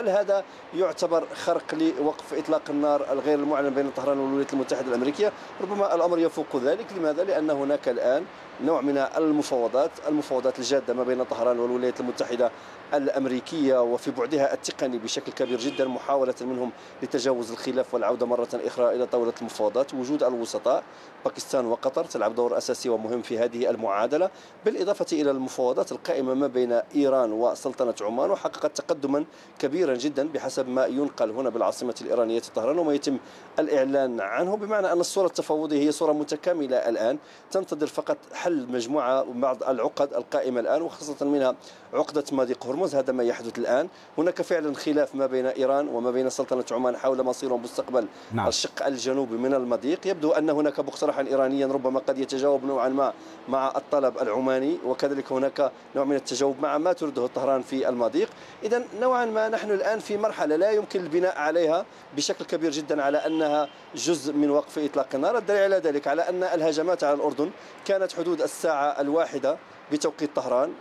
هل هذا يعتبر خرق لوقف إطلاق النار الغير المعلن بين طهران والولايات المتحدة الأمريكية؟ ربما الأمر يفوق ذلك. لماذا؟ لأن هناك الآن نوع من المفاوضات الجادة ما بين طهران والولايات المتحدة الأمريكية، وفي بعدها التقني بشكل كبير جدا، محاولة منهم لتجاوز الخلاف والعودة مرة أخرى إلى طاولة المفاوضات. وجود الوسطاء باكستان وقطر تلعب دور أساسي ومهم في هذه المعادلة، بالإضافة إلى المفاوضات القائمة ما بين إيران وسلطنة عمان، وحققت تقدما كبيرا جدا بحسب ما ينقل هنا بالعاصمة الإيرانية طهران وما يتم الإعلان عنه، بمعنى أن الصورة التفاوضية هي صورة متكاملة الآن، تنتظر فقط حل مجموعة بعض العقد القائمة الآن، وخاصة منها عقدة مضيق هرمز. هذا ما يحدث الآن. هناك فعلا خلاف ما بين إيران وما بين سلطنة عمان حول مصير ومستقبل الشق الجنوبي من المضيق. يبدو أن هناك مقترحا إيرانيا ربما قد يتجاوب نوعا ما مع الطلب العماني، وكذلك هناك نوع من التجاوب مع ما تريده طهران في المضيق. إذا نوعا ما نحن الآن في مرحلة لا يمكن البناء عليها بشكل كبير جدا على أنها جزء من وقف إطلاق النار. الدليل على ذلك على أن الهجمات على الأردن كانت حدود الساعة 1 بتوقيت طهران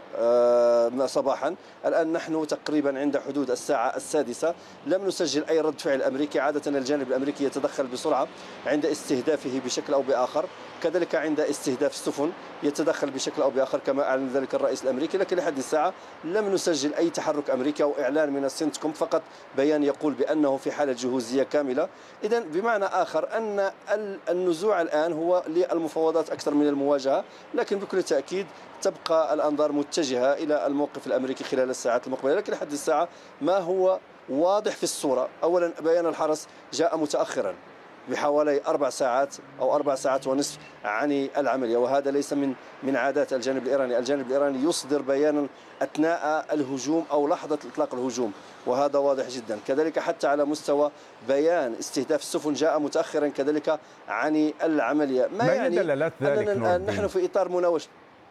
صباحا. الآن نحن تقريبا عند حدود الساعة 6. لم نسجل أي رد فعل أمريكي. عادة الجانب الأمريكي يتدخل بسرعة عند استهدافه بشكل أو بآخر، كذلك عند استهداف السفن يتدخل بشكل أو بآخر كما أعلن ذلك الرئيس الأمريكي. لكن لحد الساعة لم نسجل أي تحرك أمريكي أو إعلان من السنتكم، فقط بيان يقول بأنه في حالة جهوزية كاملة. إذا بمعنى آخر أن النزوع الآن هو للمفاوضات أكثر من المواجهة، لكن بكل تأكيد تبقى الأنظار متجهة إلى الموقف الأمريكي خلال الساعات المقبلة. لكن لحد الساعة ما هو واضح في الصورة: أولا بيان الحرس جاء متأخرا بحوالي 4 ساعات أو 4 ساعات ونصف عن العملية، وهذا ليس من عادات الجانب الإيراني. الجانب الإيراني يصدر بيانا أثناء الهجوم أو لحظة إطلاق الهجوم، وهذا واضح جدا. كذلك حتى على مستوى بيان استهداف السفن جاء متأخرا كذلك عن العملية، ما يعني دلالات ذلك أننا نحن في إطار مناوشة.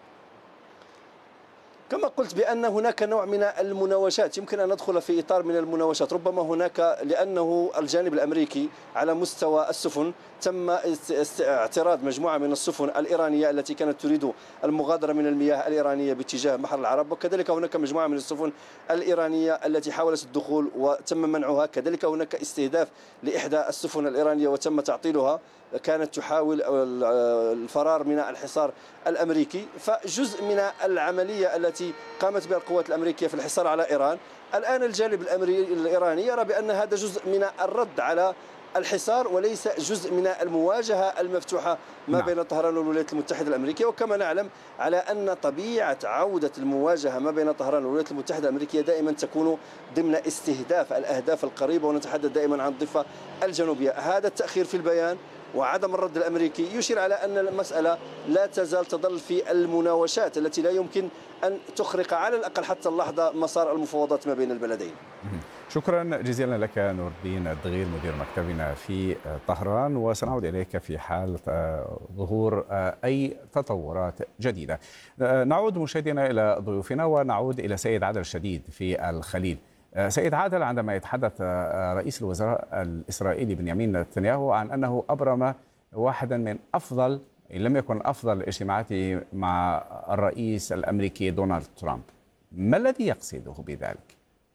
كما قلت بأن هناك نوع من المناوشات، يمكن أن ندخل في إطار من المناوشات. ربما هناك، لأنه الجانب الأمريكي على مستوى السفن تم اعتراض مجموعة من السفن الإيرانية التي كانت تريد المغادرة من المياه الإيرانية باتجاه بحر العرب، وكذلك هناك مجموعة من السفن الإيرانية التي حاولت الدخول وتم منعها. كذلك هناك استهداف لإحدى السفن الإيرانية وتم تعطيلها، كانت تحاول الفرار من الحصار الأمريكي. فجزء من العملية التي قامت بها القوات الأمريكية في الحصار على إيران، الآن الجانب الإيراني يرى بأن هذا جزء من الرد على الحصار وليس جزء من المواجهة المفتوحة ما بين طهران والولايات المتحدة الأمريكية. وكما نعلم على أن طبيعة عودة المواجهة ما بين طهران والولايات المتحدة الأمريكية دائما تكون ضمن استهداف الأهداف القريبة، ونتحدث دائما عن الضفة الجنوبية. هذا التأخير في البيان وعدم الرد الأمريكي يشير على أن المسألة لا تزال تظل في المناوشات التي لا يمكن أن تخرق على الأقل حتى اللحظة مسار المفاوضات ما بين البلدين. شكرا جزيلا لك نور الدين الدغيل مدير مكتبنا في طهران، وسنعود إليك في حال ظهور أي تطورات جديدة. نعود مشاهدينا إلى ضيوفنا ونعود إلى سيد عادل الشديد في الخليل. سيد عادل، عندما يتحدث رئيس الوزراء الإسرائيلي بنيامين نتنياهو عن أنه أبرم واحدا من أفضل إن لم يكن أفضل اجتماعاته مع الرئيس الأمريكي دونالد ترامب، ما الذي يقصده بذلك؟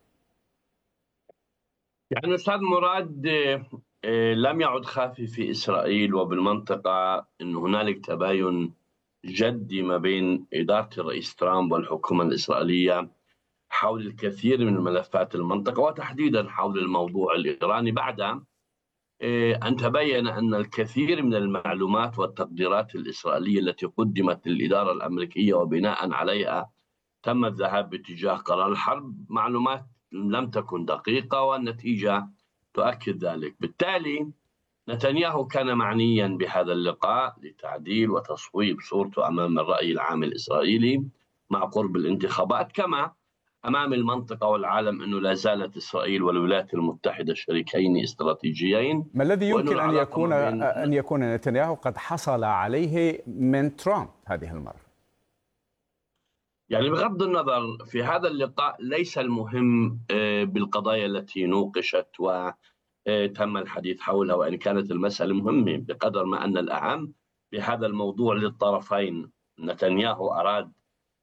يعني أستاذ مراد، لم يعد خافي في إسرائيل وبالمنطقة أن هنالك تباين جدي ما بين إدارة الرئيس ترامب والحكومة الإسرائيلية حول الكثير من ملفات المنطقة، وتحديدا حول الموضوع الإيراني، بعد أن تبين أن الكثير من المعلومات والتقديرات الإسرائيلية التي قدمت للإدارة الأمريكية وبناء عليها تم الذهاب باتجاه قرار الحرب معلومات لم تكن دقيقة، والنتيجة تؤكد ذلك. بالتالي نتنياهو كان معنيا بهذا اللقاء لتعديل وتصويب صورته أمام الرأي العام الإسرائيلي مع قرب الانتخابات، كما أمام المنطقة والعالم أنه لا زالت إسرائيل والولايات المتحدة شريكين استراتيجيين. ما الذي يمكن أن يكون نتنياهو قد حصل عليه من ترامب هذه المرة؟ يعني بغض النظر في هذا اللقاء ليس المهم بالقضايا التي نوقشت وتم الحديث حولها، وإن كانت المسألة مهمة، بقدر ما أن الأهم بهذا الموضوع للطرفين. نتنياهو أراد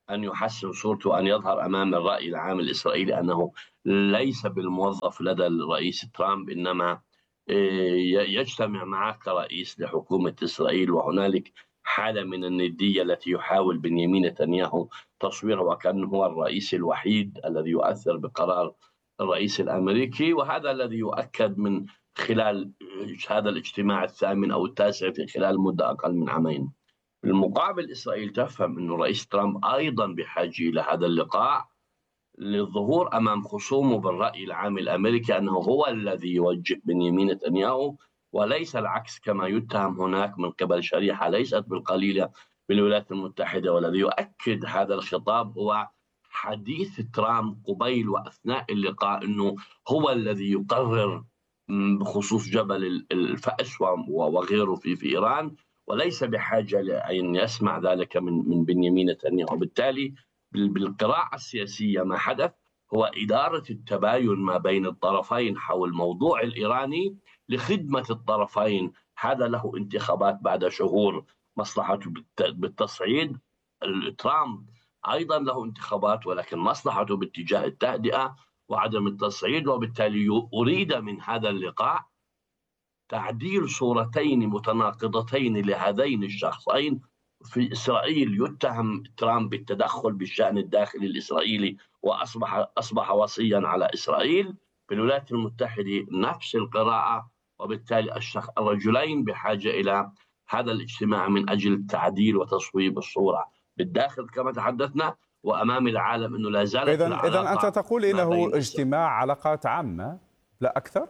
أن يحسن صورته، أن يظهر أمام الرأي العام الإسرائيلي أنه ليس بالموظف لدى الرئيس ترامب، إنما يجتمع معه كرئيس لحكومة إسرائيل. وهنالك حالة من الندية التي يحاول بنيامين نتنياهو تصويره وكأنه هو الرئيس الوحيد الذي يؤثر بقرار الرئيس الأمريكي، وهذا الذي يؤكد من خلال هذا الاجتماع الثامن أو التاسع في خلال مدة أقل من عامين. بالمقابل إسرائيل تفهم أن الرئيس ترامب أيضا بحاجة إلى هذا اللقاء للظهور أمام خصومه بالرأي العام الأمريكي أنه هو الذي يوجه بنيامين نتنياهو، وليس العكس كما يتهم هناك من قبل شريحة ليست بالقليلة بالولايات المتحدة. والذي يؤكد هذا الخطاب هو حديث ترامب قبيل وأثناء اللقاء أنه هو الذي يقرر بخصوص جبل الفأس وغيره في إيران، وليس بحاجة لأن يسمع ذلك من بنيامين نتنياهو. وبالتالي بالقراءة السياسية ما حدث هو إدارة التباين ما بين الطرفين حول الموضوع الإيراني لخدمة الطرفين. هذا له انتخابات بعد شهور، مصلحته بالتصعيد. ترامب أيضا له انتخابات ولكن مصلحته باتجاه التهدئة وعدم التصعيد. وبالتالي أريد من هذا اللقاء تعديل صورتين متناقضتين لهذين الشخصين. في إسرائيل يتهم ترامب بالتدخل بالشأن الداخلي الإسرائيلي وأصبح وصيا على إسرائيل. في الولايات المتحدة نفس القراءة. وبالتالي الرجلين بحاجة إلى هذا الاجتماع من أجل التعديل وتصويب الصورة بالداخل كما تحدثنا، وأمام العالم أنه لا زالت إذن أنت تقول إنه اجتماع علاقات عامة لا أكثر؟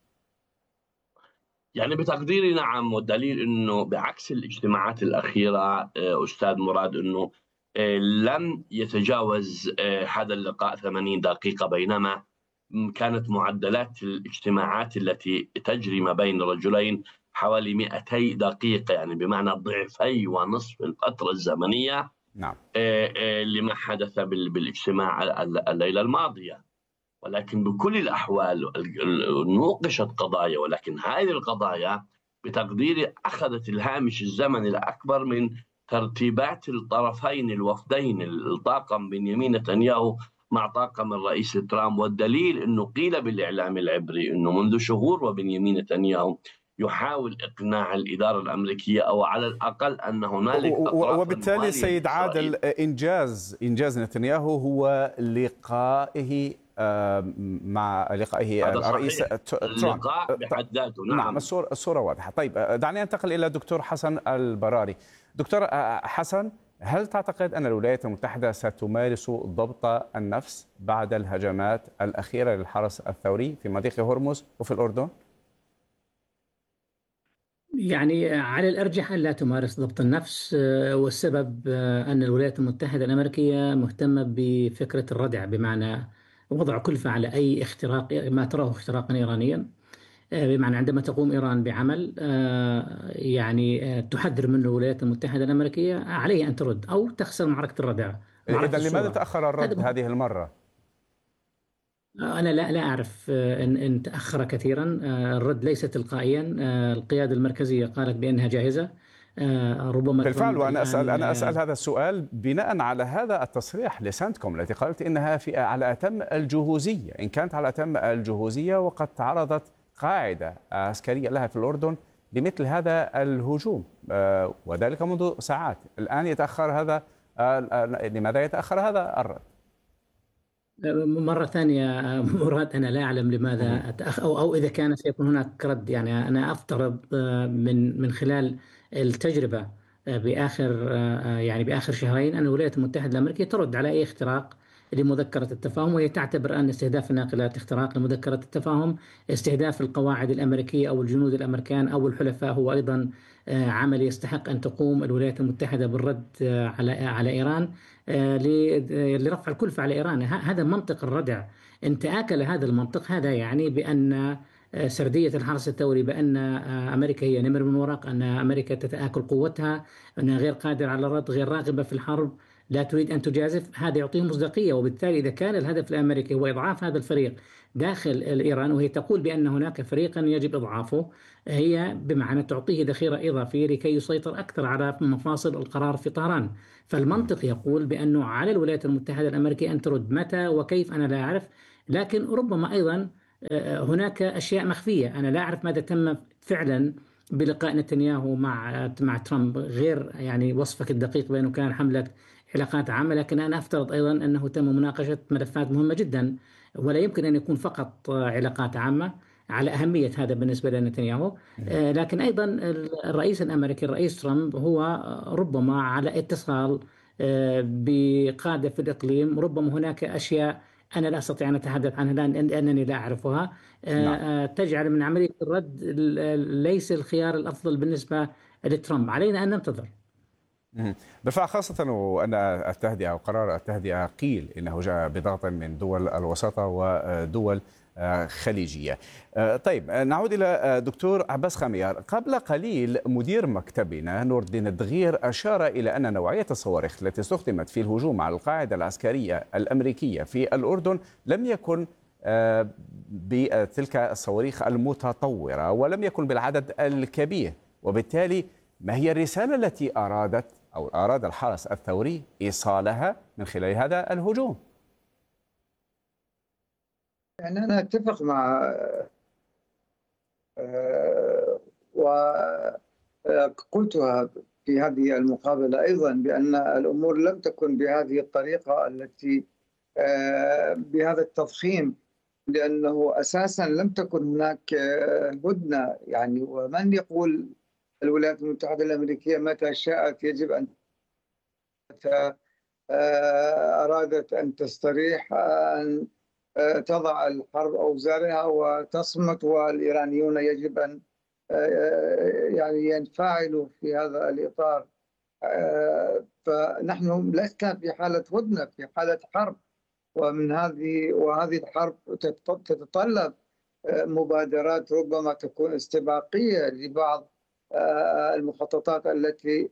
يعني بتقديري نعم، والدليل أنه بعكس الاجتماعات الأخيرة أستاذ مراد أنه لم يتجاوز هذا اللقاء 80 دقيقة، بينما كانت معدلات الاجتماعات التي تجري ما بين الرجلين حوالي 200 دقيقة، يعني بمعنى ضعفي ونصف الفترة الزمنية. نعم. لما حدث بالاجتماع الليلة الماضية. ولكن بكل الأحوال نوقشت قضايا، ولكن هذه القضايا بتقديري أخذت الهامش الزمني الأكبر من ترتيبات الطرفين الوفدين، الطاقم بنيامين نتنياهو مع طاقم الرئيس ترامب. والدليل أنه قيل بالإعلام العبري أنه منذ شهور وبنيامين نتنياهو يحاول إقناع الإدارة الأمريكية، أو على الأقل أن هنالك وبالتالي سيد عادل إنجاز نتنياهو هو لقائه الرئيس ترامب بحد ذاته. نعم، الصورة واضحة. طيب دعني أنتقل إلى دكتور حسن البراري. دكتور حسن، هل تعتقد أن الولايات المتحدة ستمارس ضبط النفس بعد الهجمات الأخيرة للحرس الثوري في مضيق هرمز وفي الأردن؟ يعني على الأرجح أن لا تمارس ضبط النفس، والسبب أن الولايات المتحدة الأمريكية مهتمة بفكرة الردع، بمعنى وضع كلفة على أي اختراق ما تراه اختراقا إيرانيا. بمعنى عندما تقوم إيران بعمل يعني تحذر منه الولايات المتحدة الأمريكية، عليه أن ترد أو تخسر معركة الردع. إذا لماذا تأخر الرد هذه المرة؟ أنا لا أعرف إن تأخر كثيرا. الرد ليس تلقائيا. القيادة المركزية قالت بأنها جاهزة. ربما بالفعل، وأنا أسأل هذا السؤال بناء على هذا التصريح لسانتكوم التي قالت إنها على أتم الجهوزية. إن كانت على أتم الجهوزية وقد تعرضت قاعدة عسكرية لها في الأردن لمثل هذا الهجوم، وذلك منذ ساعات. الآن يتأخر هذا، لماذا يتأخر هذا الرد؟ مرة ثانية مراد، أنا لا أعلم لماذا أتأخر أو إذا كان سيكون هناك رد. يعني أنا أفترض من خلال التجربة بآخر شهرين أن الولايات المتحدة الأمريكية ترد على أي اختراق لمذكرة التفاهم، وهي تعتبر أن استهداف الناقلات اختراق لمذكرة التفاهم. استهداف القواعد الأمريكية أو الجنود الأمريكان أو الحلفاء هو أيضا عمل يستحق أن تقوم الولايات المتحدة بالرد على إيران لرفع الكلفة على إيران. هذا منطق الردع. إن تآكل هذا المنطق، هذا يعني بأن سردية الحرس الثوري، بأن أمريكا هي نمر من ورق، أن أمريكا تتآكل قوتها، أنها غير قادرة على الرد، غير راغبة في الحرب. لا تريد أن تجازف، هذا يعطيه مصداقية. وبالتالي إذا كان الهدف الأمريكي هو إضعاف هذا الفريق داخل إيران، وهي تقول بأن هناك فريقا يجب إضعافه، هي بمعنى تعطيه ذخيرة إضافية لكي يسيطر أكثر على مفاصل القرار في طهران. فالمنطق يقول بأنه على الولايات المتحدة الأمريكية أن ترد، متى وكيف أنا لا أعرف، لكن ربما أيضا هناك أشياء مخفية. أنا لا أعرف ماذا تم فعلا بلقاء نتنياهو مع ترامب، غير يعني وصفك الدقيق بأنه كان حملة علاقات عامة، لكن أنا أفترض أيضا أنه تم مناقشة ملفات مهمة جدا، ولا يمكن أن يكون فقط علاقات عامة، على أهمية هذا بالنسبة لنتنياهو. لكن أيضا الرئيس الأمريكي الرئيس ترامب هو ربما على اتصال بقادة في الإقليم. ربما هناك أشياء أنا لا أستطيع أن أتحدث عنها لأنني لا أعرفها، تجعل من عملية الرد ليس الخيار الأفضل بالنسبة لترامب. علينا أن ننتظر. بالفعل، خاصة وأن التهدئة وقرار التهدئة قيل إنه جاء بضغط من دول الوساطة ودول خليجية. طيب، نعود إلى دكتور عباس خميار. قبل قليل مدير مكتبنا نور الدين الدغير أشار إلى أن نوعية الصواريخ التي استخدمت في الهجوم على القاعدة العسكرية الأمريكية في الأردن لم يكن بتلك الصواريخ المتطورة ولم يكن بالعدد الكبير، وبالتالي ما هي الرسالة التي أراد الحرس الثوري إيصالها من خلال هذا الهجوم؟ يعني أنا أتفق مع وقلتها في هذه المقابلة أيضا بأن الأمور لم تكن بهذه الطريقة التي بهذا التضخيم، لأنه أساسا لم تكن هناك هدنة. يعني ومن يقول الولايات المتحدة الأمريكية متى شاءت يجب أن أرادت أن تستريح أن تضع الحرب أوزارها وتصمت، والإيرانيون يجب أن يعني ينفعلوا في هذا الإطار. فنحن لسنا في حالة هدنة، في حالة حرب، وهذه الحرب تتطلب مبادرات ربما تكون استباقية لبعض المخططات التي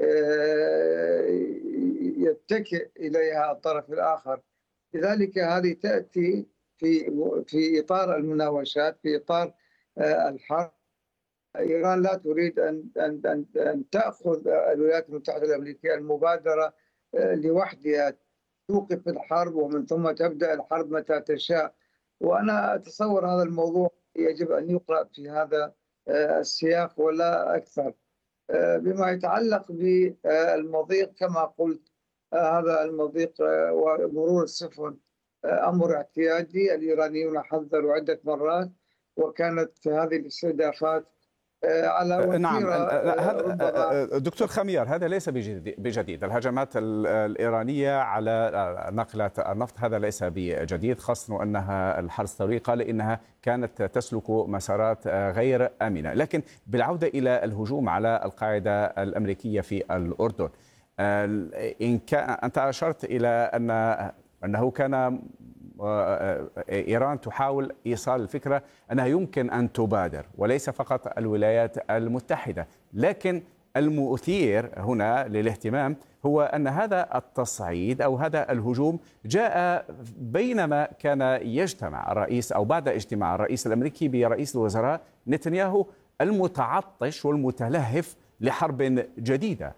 يتكئ إليها الطرف الآخر. لذلك هذه تأتي في إطار المناوشات، في إطار الحرب. إيران لا تريد أن تأخذ الولايات المتحدة الأمريكية المبادرة لوحدها، توقف الحرب ومن ثم تبدأ الحرب متى تشاء. وأنا أتصور هذا الموضوع يجب أن يقرأ في هذا السياق ولا أكثر. بما يتعلق بالمضيق كما قلت، هذا المضيق ومرور السفن أمر اعتيادي. الإيرانيون حذروا عدة مرات، وكانت هذه الاستهدافات على وتيرة. نعم، دكتور خميار، هذا ليس بجديد. الهجمات الإيرانية على نقلة النفط هذا ليس بجديد، خاصة أنها الحرس الثوري قال إنها كانت تسلك مسارات غير آمنة. لكن بالعودة إلى الهجوم على القاعدة الأمريكية في الأردن، إن كان أنت أشرت إلى أنه كان إيران تحاول إيصال الفكرة أنها يمكن أن تبادر وليس فقط الولايات المتحدة، لكن المثير هنا للاهتمام هو أن هذا التصعيد أو هذا الهجوم جاء بينما كان يجتمع الرئيس أو بعد اجتماع الرئيس الأمريكي برئيس الوزراء نتنياهو المتعطش والمتلهف لحرب جديدة.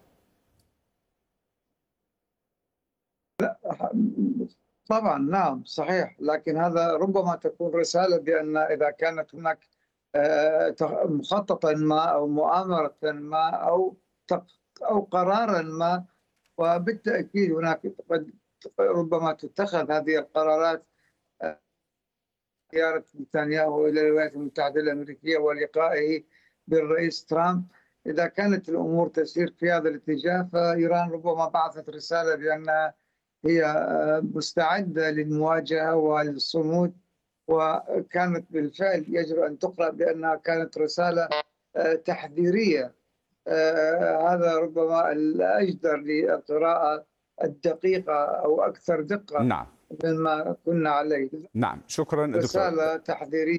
طبعا نعم صحيح، لكن هذا ربما تكون رسالة بأن إذا كانت هناك مخططا ما أو مؤامرة ما أو قرارا ما، وبالتأكيد هناك ربما تتخذ هذه القرارات. زيارة نتنياهو إلى الولايات المتحدة الأمريكية ولقائه بالرئيس ترامب، إذا كانت الأمور تسير في هذا الاتجاه فإيران ربما بعثت رسالة بأنها هي مستعدة للمواجهة وللصمود، وكانت بالفعل يجب أن تقرأ بأنها كانت رسالة تحذيرية. هذا ربما الأجدر للقراءة الدقيقة أو أكثر دقة. نعم. مما كنا عليه. نعم، شكرا دكتور. رسالة تحذيرية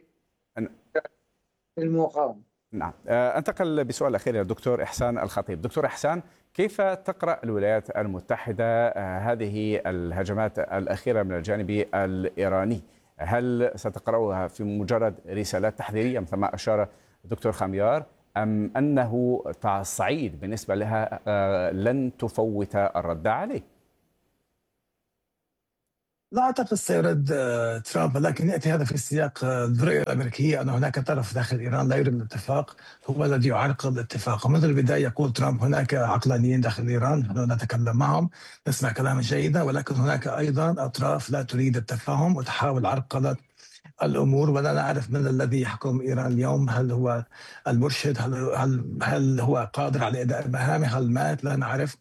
للمقاومة. نعم. انتقل بسؤال أخير للدكتور إحسان الخطيب. دكتور إحسان، كيف تقرأ الولايات المتحدة هذه الهجمات الأخيرة من الجانب الإيراني؟ هل ستقرأها في مجرد رسالات تحذيرية مثل ما أشار الدكتور خميار، أم أنه تصعيد بالنسبة لها لن تفوت الرد عليه؟ لا أعتقد سيرد ترامب، لكن يأتي هذا في سياق الرؤية الأمريكية أن هناك طرف داخل إيران لا يريد الاتفاق هو الذي يعرقل الاتفاق. ومنذ البداية يقول ترامب هناك عقلانيين داخل إيران نحن نتكلم معهم نسمع كلاما جيدا، ولكن هناك أيضا أطراف لا تريد التفاهم وتحاول عرقلة الأمور، ولا نعرف من الذي يحكم إيران اليوم. هل هو المرشد؟ هل هو قادر على أداء مهامه؟ هل مات؟ لا نعرف.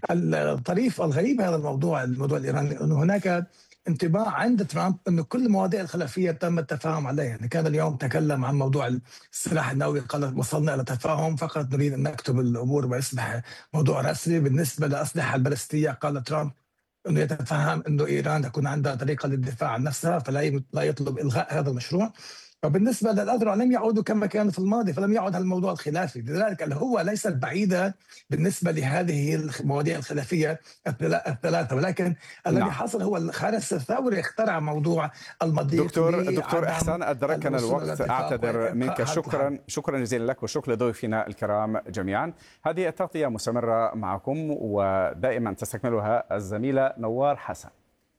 الطريف الغريب هذا الموضوع الإيراني أنه هناك انطباع عند ترامب أنه كل المواضيع الخلافية تم التفاهم عليها. يعني كان اليوم تكلم عن موضوع السلاح النووي، قال وصلنا إلى تفاهم، فقط نريد أن نكتب الأمور ويصبح موضوع رسمي. بالنسبة للأسلحة البالستية قال ترامب أنه يتفهم أنه إيران تكون عندها طريقة للدفاع عن نفسها، فلا يطلب إلغاء هذا المشروع. وبالنسبة للأذرع لم يعودوا كما كانوا في الماضي، فلم يعد الموضوع الخلافي. لذلك هو ليس بعيدا بالنسبة لهذه المواضيع الخلافية الثلاثة، ولكن الذي حصل هو الحرس الثوري اخترع موضوع المضيق. دكتور إحسان، أدركنا الوقت، أعتذر منك. شكرا جزيلا لك وشكرا لضيوفنا الكرام جميعا. هذه التغطية مستمرة معكم ودائما تستكملها الزميلة نوار حسن.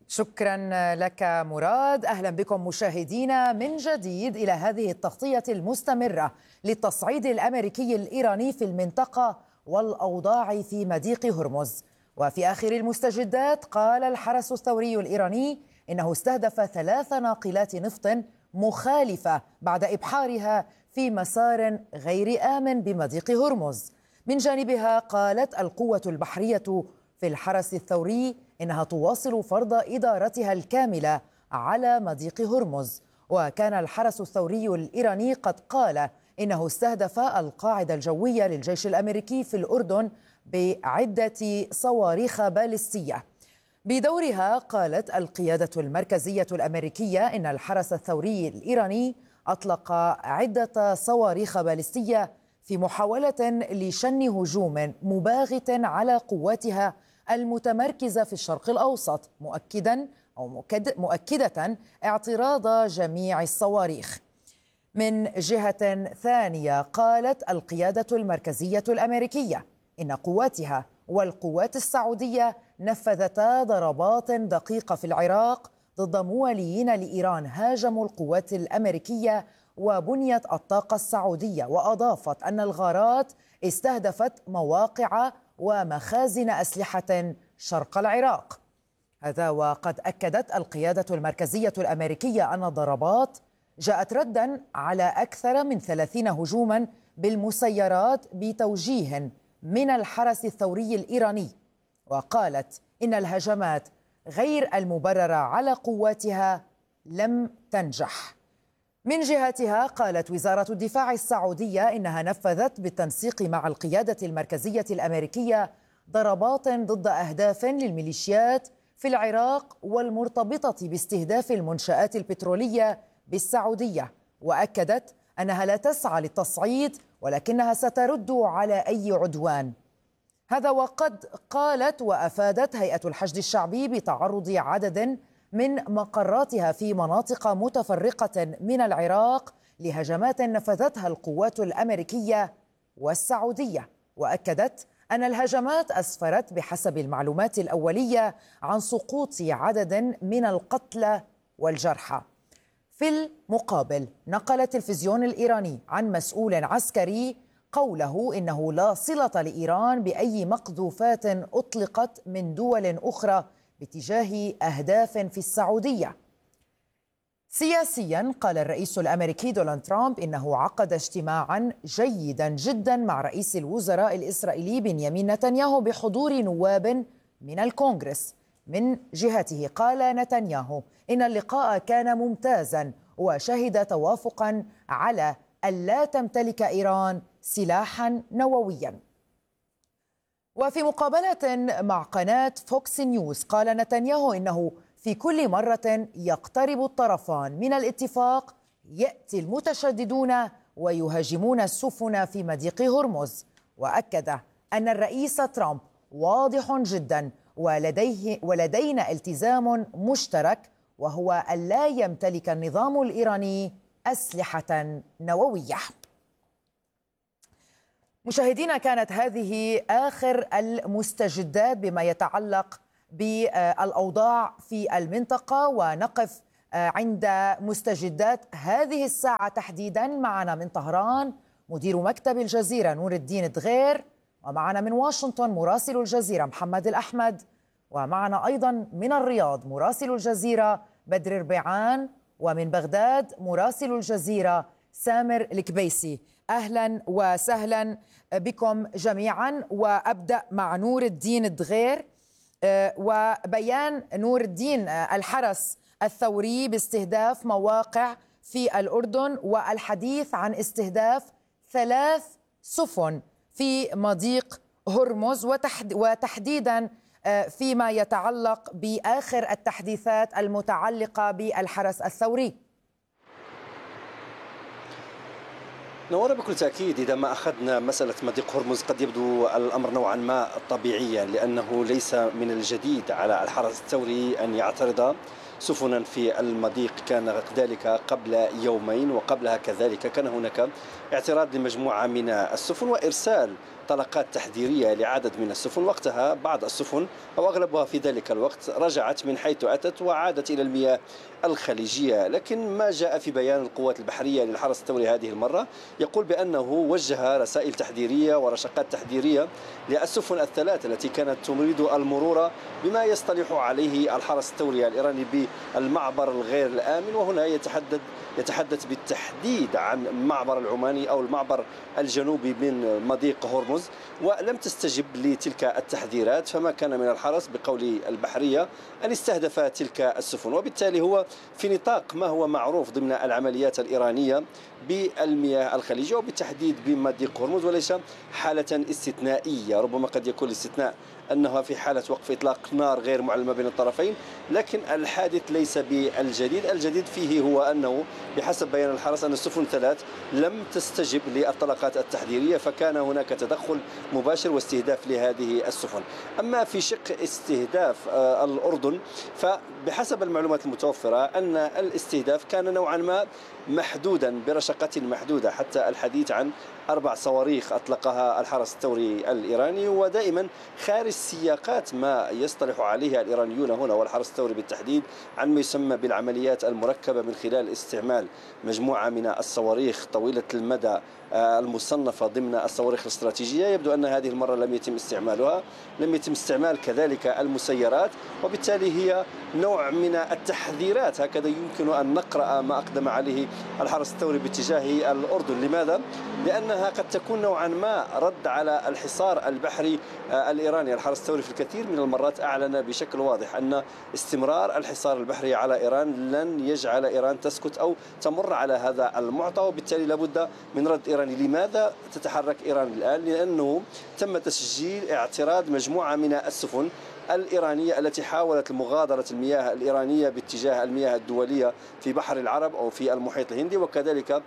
شكرا لك مراد. أهلا بكم مشاهدينا من جديد إلى هذه التغطية المستمرة للتصعيد الأمريكي الإيراني في المنطقة والأوضاع في مضيق هرمز. وفي آخر المستجدات قال الحرس الثوري الإيراني إنه استهدف 3 ناقلات نفط مخالفة بعد إبحارها في مسار غير آمن بمضيق هرمز. من جانبها قالت القوة البحرية في الحرس الثوري إنها تواصل فرض إدارتها الكاملة على مضيق هرمز. وكان الحرس الثوري الإيراني قد قال إنه استهدف القاعدة الجوية للجيش الأمريكي في الأردن بعدة صواريخ باليستية. بدورها قالت القيادة المركزية الأمريكية إن الحرس الثوري الإيراني أطلق عدة صواريخ باليستية في محاولة لشن هجوم مباغت على قواتها المتمركزة في الشرق الأوسط، مؤكدة اعتراض جميع الصواريخ. من جهة ثانية قالت القيادة المركزية الأمريكية إن قواتها والقوات السعودية نفذتا ضربات دقيقة في العراق ضد مواليين لإيران هاجموا القوات الأمريكية وبنية الطاقة السعودية. وأضافت أن الغارات استهدفت مواقع ومخازن أسلحة شرق العراق. هذا وقد أكدت القيادة المركزية الأمريكية أن الضربات جاءت رداً على أكثر من 30 هجوماً بالمسيرات بتوجيه من الحرس الثوري الإيراني. وقالت إن الهجمات غير المبررة على قواتها لم تنجح. من جهتها قالت وزارة الدفاع السعودية إنها نفذت بالتنسيق مع القيادة المركزية الأمريكية ضربات ضد أهداف للميليشيات في العراق والمرتبطة باستهداف المنشآت البترولية بالسعودية. وأكدت أنها لا تسعى للتصعيد ولكنها سترد على أي عدوان. هذا وقد قالت وأفادت هيئة الحشد الشعبي بتعرض عدد من مقراتها في مناطق متفرقة من العراق لهجمات نفذتها القوات الأمريكية والسعودية. وأكدت أن الهجمات أسفرت بحسب المعلومات الأولية عن سقوط عدد من القتلى والجرحى. في المقابل نقل التلفزيون الإيراني عن مسؤول عسكري قوله إنه لا صلة لإيران بأي مقذوفات أطلقت من دول أخرى باتجاه أهداف في السعودية. سياسيا قال الرئيس الأمريكي دونالد ترامب إنه عقد اجتماعا جيدا جدا مع رئيس الوزراء الإسرائيلي بنيامين نتنياهو بحضور نواب من الكونغرس. من جهته قال نتنياهو إن اللقاء كان ممتازا وشهد توافقا على ألا تمتلك إيران سلاحا نوويا. وفي مقابلة مع قناة فوكس نيوز قال نتنياهو إنه في كل مرة يقترب الطرفان من الاتفاق يأتي المتشددون ويهاجمون السفن في مضيق هرمز. وأكد أن الرئيس ترامب واضح جدا ولدينا التزام مشترك، وهو ألا يمتلك النظام الإيراني أسلحة نووية. مشاهدينا، كانت هذه آخر المستجدات بما يتعلق بالأوضاع في المنطقة، ونقف عند مستجدات هذه الساعة تحديدا. معنا من طهران مدير مكتب الجزيرة نور الدين دغير، ومعنا من واشنطن مراسل الجزيرة محمد الأحمد، ومعنا أيضا من الرياض مراسل الجزيرة بدر ربيعان، ومن بغداد مراسل الجزيرة سامر الكبيسي. أهلا وسهلا بكم جميعا، وأبدأ مع نور الدين دغير وبيان نور الدين الحرس الثوري باستهداف مواقع في الأردن، والحديث عن استهداف 3 سفن في مضيق هرمز، وتحديدا فيما يتعلق بآخر التحديثات المتعلقة بالحرس الثوري. نورا، بكل تأكيد إذا ما أخذنا مسألة مضيق هرمز قد يبدو الأمر نوعا ما طبيعيا، لأنه ليس من الجديد على الحرس الثوري أن يعترض سفنا في المضيق. كان ذلك قبل يومين، وقبلها كذلك كان هناك اعتراض لمجموعة من السفن وإرسال طلقات تحذيرية لعدد من السفن. وقتها بعض السفن أو أغلبها في ذلك الوقت رجعت من حيث أتت وعادت إلى المياه الخليجية. لكن ما جاء في بيان القوات البحرية للحرس الثوري هذه المرة يقول بأنه وجه رسائل تحذيرية ورشقات تحذيرية للسفن ال3 التي كانت تريد المرور بما يصطلح عليه الحرس الثوري الإيراني بالمعبر الغير الآمن. وهنا يتحدث بالتحديد عن المعبر العماني أو المعبر الجنوبي من مضيق هرمز، ولم تستجب لتلك التحذيرات، فما كان من الحرس بقول البحرية أن استهدف تلك السفن. وبالتالي هو في نطاق ما هو معروف ضمن العمليات الإيرانية بالمياه الخليجية وبالتحديد بمضيق هرمز، وليس حالة استثنائية. ربما قد يكون الاستثناء أنها في حالة وقف إطلاق نار غير معلمة بين الطرفين، لكن الحادث ليس بالجديد. الجديد فيه هو أنه بحسب بيان الحرس أن السفن 3 لم تستجب للطلقات التحذيرية، فكان هناك تدخل مباشر واستهداف لهذه السفن. أما في شق استهداف الأردن، فبحسب المعلومات المتوفرة أن الاستهداف كان نوعا ما محدودا برشقة محدودة، حتى الحديث عن 4 صواريخ أطلقها الحرس الثوري الإيراني، ودائما خارج سياقات ما يصطلح عليه الإيرانيون هنا والحرس الثوري بالتحديد عن ما يسمى بالعمليات المركبة، من خلال استعمال مجموعة من الصواريخ طويلة المدى المصنفة ضمن الصواريخ الاستراتيجية. يبدو أن هذه المرة لم يتم استعمالها، لم يتم استعمال كذلك المسيرات، وبالتالي هي نوع من التحذيرات. هكذا يمكن أن نقرأ ما أقدم عليه الحرس الثوري باتجاه الأردن. لماذا؟ لأنها قد تكون نوعا ما رد على الحصار البحري الإيراني. الحرس الثوري في الكثير من المرات أعلن بشكل واضح أن استمرار الحصار البحري على إيران لن يجعل إيران تسكت أو تمر على هذا المعطى، وبالتالي لابد من رد إيراني. لماذا تتحرك إيران الآن؟ لأنه تم تسجيل اعتراض مجموعة من السفن الإيرانية التي حاولت مغادرة المياه الإيرانية باتجاه المياه الدولية في بحر العرب أو في المحيط الهندي، وكذلك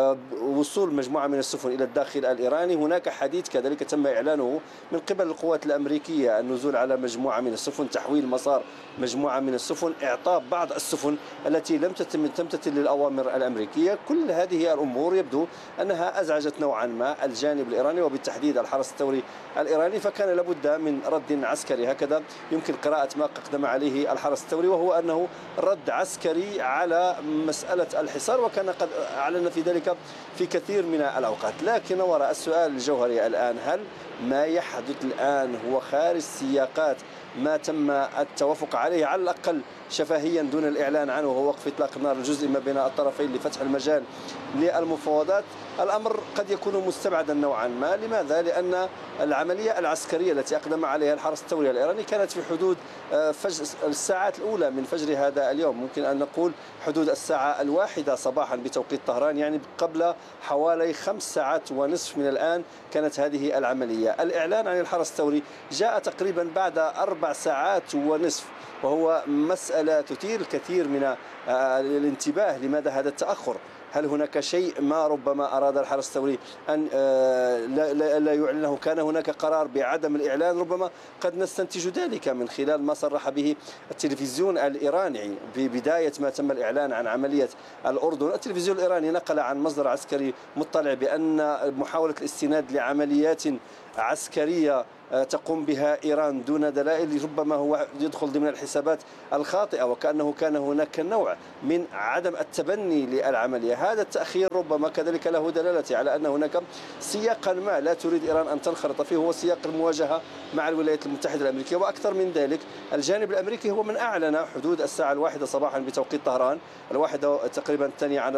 وصول مجموعة من السفن إلى الداخل الإيراني. هناك حديث كذلك تم إعلانه من قبل القوات الأمريكية، النزول على مجموعة من السفن، تحويل مسار مجموعة من السفن، إعطاء بعض السفن التي لم تمتثل للأوامر الأمريكية. كل هذه الأمور يبدو أنها أزعجت نوعا ما الجانب الإيراني وبالتحديد الحرس الثوري الإيراني، فكان لابد من رد عسكري. هكذا يمكن قراءة ما أقدم عليه الحرس الثوري، وهو أنه رد عسكري على مسألة الحصار، وكان قد أعلن في ذلك في كثير من الأوقات. لكن وراء السؤال الجوهري الآن، هل ما يحدث الآن هو خارج سياقات ما تم التوافق عليه على الأقل شفهيا دون الإعلان عنه، وهو وقف إطلاق النار الجزئي ما بين الطرفين لفتح المجال للمفاوضات؟ الأمر قد يكون مستبعدا نوعا ما. لماذا؟ لأن العملية العسكرية التي أقدم عليها الحرس الثوري الإيراني كانت في حدود الساعات الأولى من فجر هذا اليوم، ممكن أن نقول حدود الساعة 1 صباحا بتوقيت طهران، يعني قبل حوالي 5 ساعات ونصف من الآن كانت هذه العملية. الإعلان عن الحرس الثوري جاء تقريبا بعد 4 ساعات ونصف، وهو مسألة تثير الكثير من الانتباه. لماذا هذا التأخر؟ هل هناك شيء ما ربما أراد الحرس الثوري أن لا يعلنه؟ كان هناك قرار بعدم الإعلان، ربما قد نستنتج ذلك من خلال ما صرح به التلفزيون الإيراني ببداية ما تم الإعلان عن عملية الأردن. التلفزيون الإيراني نقل عن مصدر عسكري مطلع بأن محاولة الاستناد لعمليات عسكرية تقوم بها إيران دون دلائل ربما هو يدخل ضمن الحسابات الخاطئة، وكأنه كان هناك نوع من عدم التبني للعملية. هذا التأخير ربما كذلك له دلالة على أن هناك سياقا ما لا تريد إيران أن تنخرط فيه، هو سياق المواجهة مع الولايات المتحدة الأمريكية. وأكثر من ذلك، الجانب الأمريكي هو من أعلن حدود الساعة 1 صباحا بتوقيت طهران، 1 تقريبا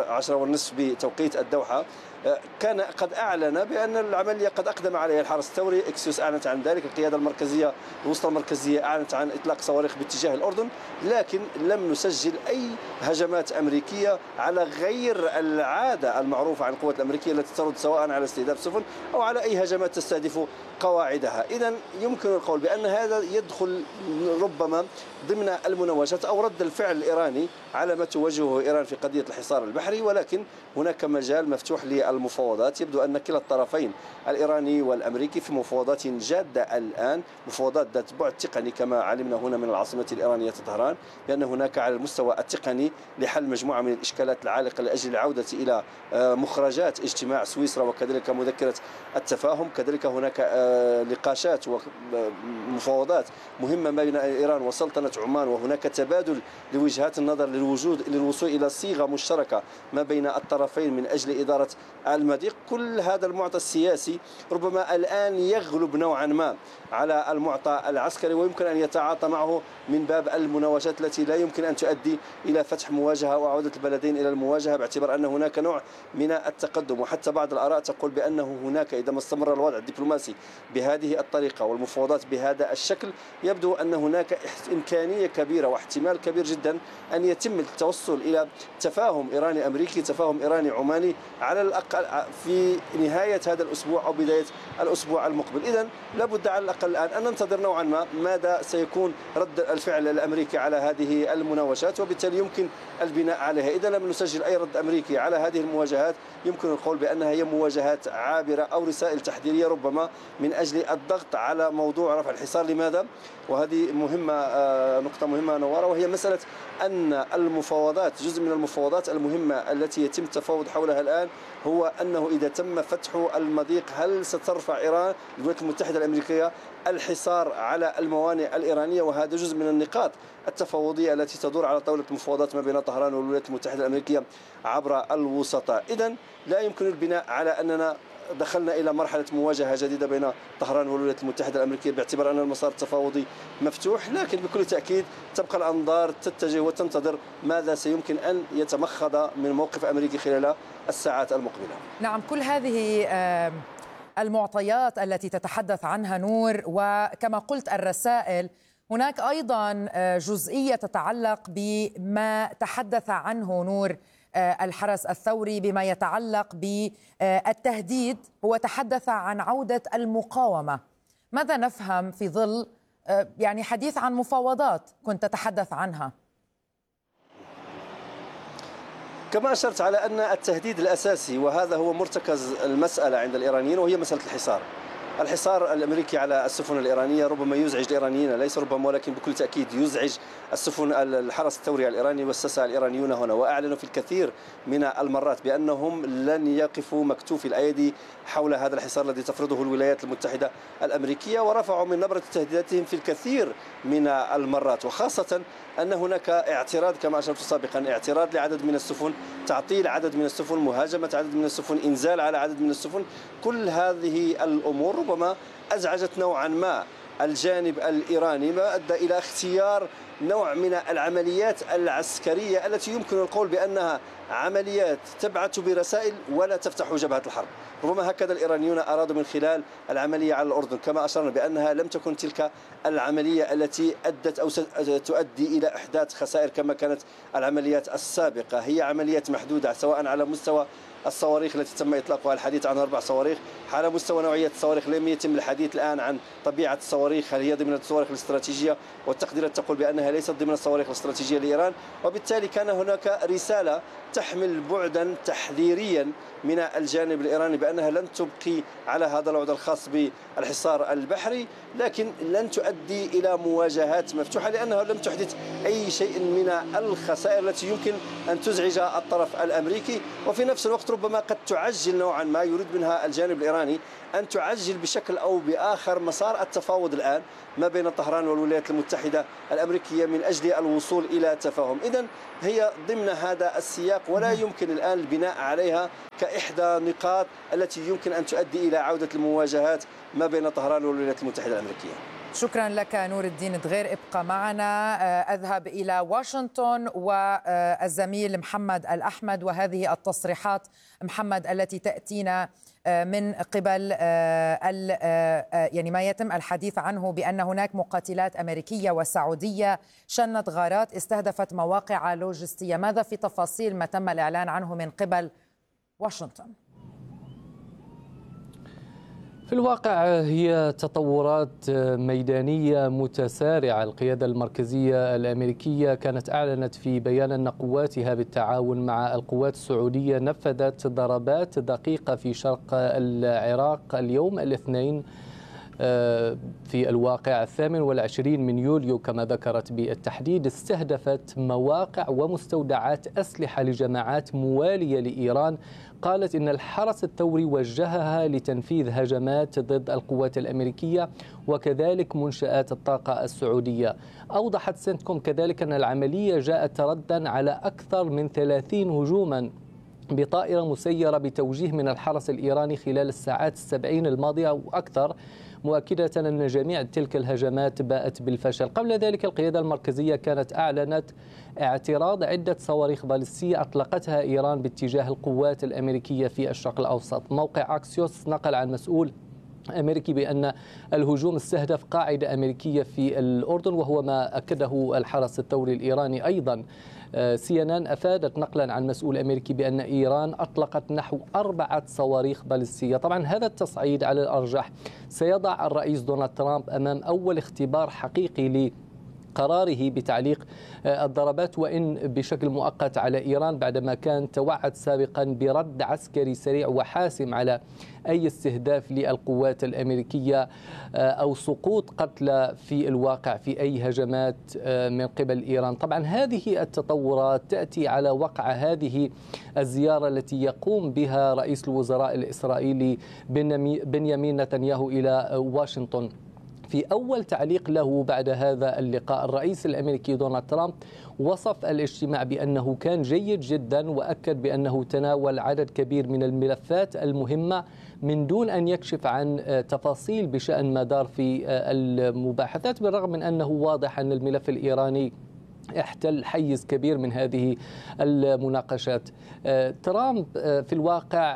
12:30 بتوقيت الدوحة، كان قد أعلن بأن العملية قد أقدم عليها الحرس الثوري. إكسيوس أعلنت عن ذلك، القيادة المركزية الوسطى المركزية أعلنت عن إطلاق صواريخ باتجاه الأردن، لكن لم نسجل أي هجمات أمريكية على غير العادة المعروفة عن القوات الأمريكية التي ترد سواء على استهداف سفن أو على أي هجمات تستهدف قواعدها. إذن يمكن القول بأن هذا يدخل ربما ضمن المناوشات أو رد الفعل الإيراني على ما تواجهه إيران في قضية الحصار البحري، ولكن هناك مجال مفتوح للمفاوضات. يبدو أن كلا الطرفين الإيراني والأمريكي في مفاوضات جادة الآن، مفاوضات ذات بعد تقني كما علمنا هنا من العاصمة الإيرانية طهران، بأن هناك على المستوى التقني لحل مجموعة من الإشكالات العالقة لأجل العودة إلى مخرجات اجتماع سويسرا وكذلك مذكرة التفاهم. كذلك هناك نقاشات ومفاوضات مهمة بين إيران وسلطنة عمان، وهناك تبادل لوجهات النظر للوصول إلى صيغة مشتركة ما بين الطرفين من أجل إدارة المضيق. كل هذا المعطى السياسي ربما الآن يغلب نوعا ما على المعطى العسكري، ويمكن أن يتعاطى معه من باب المناوشات التي لا يمكن أن تؤدي إلى فتح مواجهة وعودة البلدين إلى المواجهة، باعتبار أن هناك نوع من التقدم. وحتى بعض الآراء تقول بأنه هناك إذا ما استمر الوضع الدبلوماسي بهذه الطريقة والمفاوضات بهذا الشكل، يبدو أن هناك إمكانية كبيرة واحتمال كبير جدا أن يتم التوصل إلى تفاهم إيراني أمريكي، تفاهم إيراني عماني على الأقل في نهاية هذا الأسبوع أو بداية الأسبوع المقبل. إذن لابد على الأقل الآن أن ننتظر نوعا ما ماذا سيكون رد الفعل الأمريكي على هذه المناوشات، وبالتالي يمكن البناء عليها. إذا لم نسجل أي رد أمريكي على هذه المواجهات، يمكن القول بأنها هي مواجهات عابرة أو رسائل تحذيرية ربما من أجل الضغط على موضوع رفع الحصار. لماذا؟ وهذه مهمة، نقطة مهمة نوارة، وهي مسألة أن المفاوضات، جزء من المفاوضات المهمة التي يتم التفاوض حولها الآن هو أنه إذا تم فتح المضيق هل سترفع إيران الولايات المتحدة الأمريكية الحصار على الموانئ الإيرانية؟ وهذا جزء من النقاط التفاوضية التي تدور على طاولة المفاوضات ما بين طهران والولايات المتحدة الأمريكية عبر الوسطاء. إذن لا يمكن البناء على أننا دخلنا إلى مرحلة مواجهة جديدة بين طهران والولايات المتحدة الأمريكية، باعتبار أن المسار التفاوضي مفتوح، لكن بكل تأكيد تبقى الأنظار تتجه وتنتظر ماذا سيمكن أن يتمخض من موقف أمريكي خلال الساعات المقبلة. نعم، كل هذه المعطيات التي تتحدث عنها نور، وكما قلت الرسائل، هناك أيضا جزئية تتعلق بما تحدث عنه نور الحرس الثوري بما يتعلق بالتهديد. هو تحدث عن عودة المقاومة. ماذا نفهم في ظل يعني حديث عن مفاوضات كنت تتحدث عنها؟ كما أشرت على أن التهديد الأساسي، وهذا هو مرتكز المسألة عند الإيرانيين، وهي مسألة الحصار الأمريكي على السفن الإيرانية. ربما يزعج الإيرانيين، ليس ربما ولكن بكل تأكيد يزعج السفن الحرس الثوري الإيراني، وسسها الإيرانيون هنا، وأعلنوا في الكثير من المرات بأنهم لن يقفوا مكتوفي الأيدي حول هذا الحصار الذي تفرضه الولايات المتحدة الأمريكية، ورفعوا من نبرة تهديداتهم في الكثير من المرات، وخاصة أن هناك اعتراض كما أشرت سابقا، اعتراض لعدد من السفن، تعطيل عدد من السفن، مهاجمة عدد من السفن، إنزال على عدد من السفن. كل هذه الأمور ربما أزعجت نوعا ما الجانب الإيراني، ما أدى إلى اختيار نوع من العمليات العسكرية التي يمكن القول بأنها عمليات تبعث برسائل ولا تفتح جبهة الحرب. ربما هكذا الإيرانيون أرادوا من خلال العملية على الأردن، كما أشرنا بأنها لم تكن تلك العملية التي أدت أو تؤدي إلى إحداث خسائر كما كانت العمليات السابقة. هي عمليات محدودة سواء على مستوى الصواريخ التي تم إطلاقها، الحديث عن 4 صواريخ. على مستوى نوعية الصواريخ لم يتم الحديث الآن عن طبيعة الصواريخ، هل هي ضمن الصواريخ الاستراتيجية، والتقديرات تقول بأنها ليست ضمن الصواريخ الاستراتيجية لإيران. وبالتالي كان هناك رسالة تحمل بعدا تحذيريا من الجانب الإيراني بأنها لن تبقي على هذا الوضع الخاص بالحصار البحري، لكن لن تؤدي إلى مواجهات مفتوحة، لأنها لم تحدث أي شيء من الخسائر التي يمكن أن تزعج الطرف الأمريكي. وفي نفس الوقت ربما قد تعجل نوعا ما، يريد منها الجانب الإيراني أن تعجل بشكل أو بآخر مسار التفاوض الآن ما بين طهران والولايات المتحدة الأمريكية من أجل الوصول إلى تفاهم. إذن هي ضمن هذا السياق، ولا يمكن الآن البناء عليها كإحدى نقاط التي يمكن أن تؤدي إلى عودة المواجهات ما بين طهران والولايات المتحدة الأمريكية. شكرا لك نور الدين دغير، ابقى معنا. أذهب إلى واشنطن والزميل محمد الأحمد، وهذه التصريحات محمد التي تأتينا من قبل يعني ما يتم الحديث عنه بأن هناك مقاتلات أمريكية وسعودية شنت غارات استهدفت مواقع لوجستية. ماذا في تفاصيل ما تم الإعلان عنه من قبل واشنطن؟ في الواقع هي تطورات ميدانية متسارعة. القيادة المركزية الأمريكية كانت أعلنت في بيان أن قواتها بالتعاون مع القوات السعودية نفذت ضربات دقيقة في شرق العراق اليوم الاثنين في الواقع 28 من يوليو كما ذكرت بالتحديد، استهدفت مواقع ومستودعات أسلحة لجماعات موالية لإيران. قالت إن الحرس الثوري وجهها لتنفيذ هجمات ضد القوات الأمريكية وكذلك منشآت الطاقة السعودية. أوضحت سنتكوم كذلك أن العملية جاءت ردا على أكثر من 30 هجوما بطائرة مسيرة بتوجيه من الحرس الإيراني خلال الساعات 70 الماضية وأكثر، مؤكدة أن جميع تلك الهجمات باءت بالفشل. قبل ذلك القيادة المركزية كانت أعلنت اعتراض عدة صواريخ باليستية أطلقتها إيران باتجاه القوات الأمريكية في الشرق الأوسط. موقع أكسيوس نقل عن مسؤول أمريكي بأن الهجوم استهدف قاعدة أمريكية في الأردن، وهو ما أكده الحرس الثوري الإيراني أيضا. CNN أفادت نقلا عن مسؤول أمريكي بأن إيران أطلقت نحو 4 صواريخ باليستية. طبعا هذا التصعيد على الأرجح سيضع الرئيس دونالد ترامب أمام أول اختبار حقيقي قراره بتعليق الضربات وإن بشكل مؤقت على إيران، بعدما كان توعد سابقا برد عسكري سريع وحاسم على أي استهداف للقوات الأمريكية أو سقوط قتلى في الواقع في أي هجمات من قبل إيران. طبعا هذه التطورات تأتي على وقع هذه الزيارة التي يقوم بها رئيس الوزراء الإسرائيلي بنيامين نتنياهو إلى واشنطن. في أول تعليق له بعد هذا اللقاء، الرئيس الأمريكي دونالد ترامب وصف الاجتماع بأنه كان جيد جدا، وأكد بأنه تناول عدد كبير من الملفات المهمة من دون أن يكشف عن تفاصيل بشأن ما دار في المباحثات، بالرغم من أنه واضح أن الملف الإيراني احتل حيز كبير من هذه المناقشات. ترامب في الواقع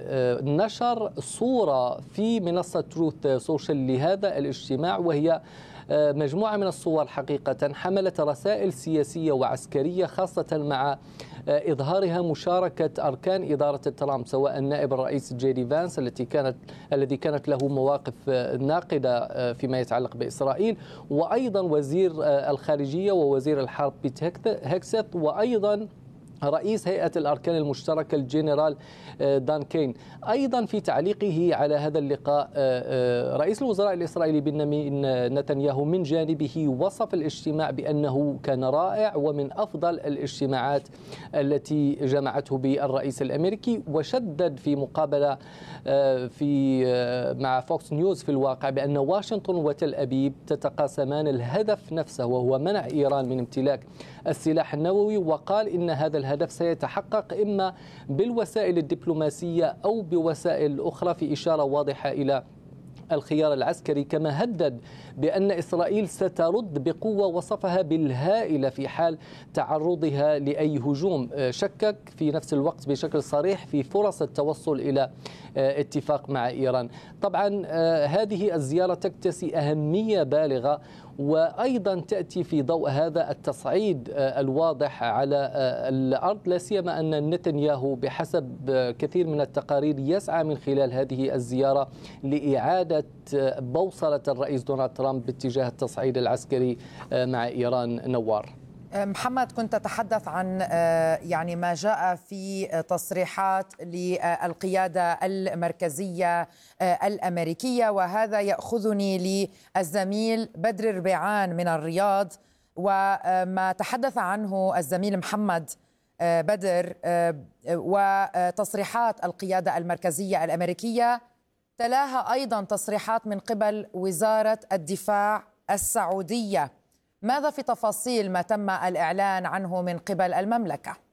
نشر صورة في منصة تروث سوشيال لهذا الاجتماع، وهي مجموعة من الصور حقيقة حملت رسائل سياسية وعسكرية، خاصة مع إظهارها مشاركة أركان إدارة ترامب، سواء نائب الرئيس جيدي فانس الذي كانت له مواقف ناقدة فيما يتعلق بإسرائيل، وأيضا وزير الخارجية ووزير الحرب بيت هيكسيت، وأيضا رئيس هيئة الأركان المشتركة الجنرال دان كين. أيضا في تعليقه على هذا اللقاء رئيس الوزراء الإسرائيلي بنيامين نتنياهو من جانبه وصف الاجتماع بأنه كان رائع ومن أفضل الاجتماعات التي جمعته بالرئيس الأمريكي، وشدد في مقابلة مع فوكس نيوز في الواقع بأن واشنطن وتل أبيب تتقاسمان الهدف نفسه، وهو منع إيران من امتلاك السلاح النووي، وقال إن هذا الهدف سيتحقق إما بالوسائل الدبلوماسية أو بوسائل أخرى، في إشارة واضحة إلى الخيار العسكري. كما هدد بأن إسرائيل سترد بقوة وصفها بالهائلة في حال تعرضها لأي هجوم. شكك في نفس الوقت بشكل صريح في فرص التوصل إلى اتفاق مع إيران. طبعا هذه الزيارة تكتسي أهمية بالغة، وأيضا تأتي في ضوء هذا التصعيد الواضح على الأرض، لا سيما أن نتنياهو بحسب كثير من التقارير يسعى من خلال هذه الزيارة لإعادة بوصلة الرئيس دونالد ترامب باتجاه التصعيد العسكري مع إيران. نوار محمد، كنت تتحدث عن يعني ما جاء في تصريحات للقيادة المركزية الأمريكية، وهذا يأخذني للزميل بدر ربيعان من الرياض، وما تحدث عنه الزميل محمد بدر وتصريحات القيادة المركزية الأمريكية تلاها أيضا تصريحات من قبل وزارة الدفاع السعودية. ماذا في تفاصيل ما تم الإعلان عنه من قبل المملكة؟